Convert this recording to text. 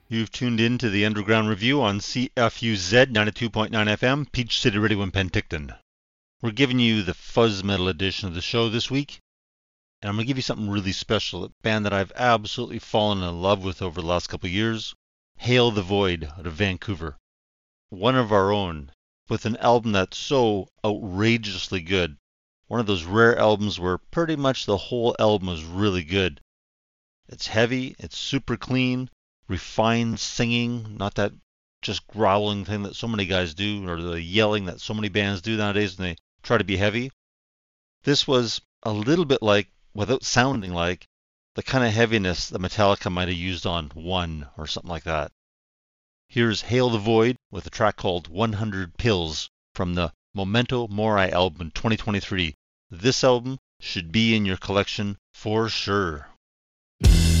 You've tuned in to the Underground Review on CFUZ 92.9 FM, Peach City Radio in Penticton. We're giving you the fuzz metal edition of the show this week, and I'm going to give you something really special, a band that I've absolutely fallen in love with over the last couple of years, Hail the Void out of Vancouver. One of our own, with an album that's so outrageously good. One of those rare albums where pretty much the whole album is really good. It's heavy, it's super clean, refined singing, not that just growling thing that so many guys do, or the yelling that so many bands do nowadays when they try to be heavy. This was a little bit like, without sounding like, the kind of heaviness that Metallica might have used on One or something like that. Here's Hail the Void with a track called 100 Pills from the Memento Mori album in 2023. This album should be in your collection for sure.